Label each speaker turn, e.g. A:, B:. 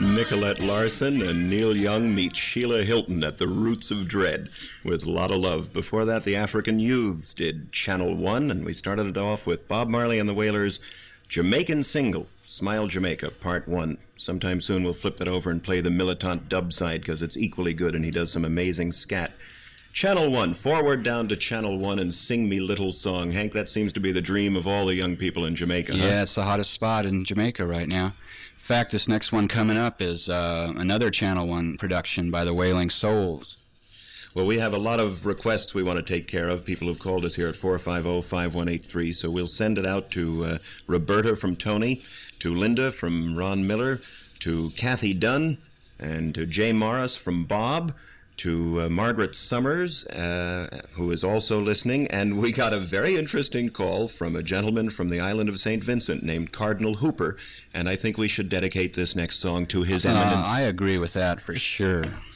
A: Nicolette Larson and Neil Young meet Sheila Hilton at the Roots of Dread with Lotta Love. Before that, the African Youths did Channel One, and we started it off with Bob Marley and the Wailers' Jamaican single, Smile Jamaica, Part 1. Sometime soon we'll flip that over and play the Militant dub side because it's equally good and he does some amazing scat. Channel 1, forward down to Channel 1 and Sing Me Little Song. Hank, that seems to be the dream of all the young people in Jamaica, huh?
B: Yeah, it's the hottest spot in Jamaica right now. In fact, this next one coming up is another Channel 1 production by the Wailing Souls.
A: Well, we have a lot of requests we want to take care of. People have called us here at 450-5183, so we'll send it out to Roberta from Tony, to Linda from Ron Miller, to Kathy Dunn, and to Jay Morris from Bob, to Margaret Summers, who is also listening, and we got a very interesting call from a gentleman from the island of St. Vincent named Cardinal Hooper, and I think we should dedicate this next song to his eminence.
B: I agree with that for sure.